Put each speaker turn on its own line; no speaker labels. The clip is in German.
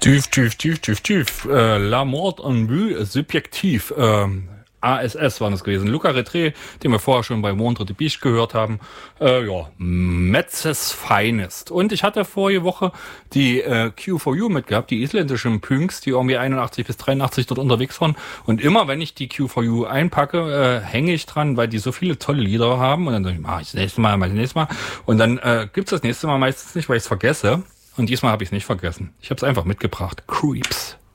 Tief. La Mort en Vue, subjektiv. ASS waren es gewesen. Luca Retré, den wir vorher schon bei Montre de Biche gehört haben. Metzes Finest. Und ich hatte vorige Woche die Q4U mitgehabt, die isländischen Punks, die irgendwie 81 bis 83 dort unterwegs waren. Und immer, wenn ich die Q4U einpacke, hänge ich dran, weil die so viele tolle Lieder haben. Und dann sage ich, mach ich das nächste Mal. Und dann gibt's das nächste Mal meistens nicht, weil ich es vergesse. Und diesmal habe ich es nicht vergessen. Ich habe es einfach mitgebracht. Creeps.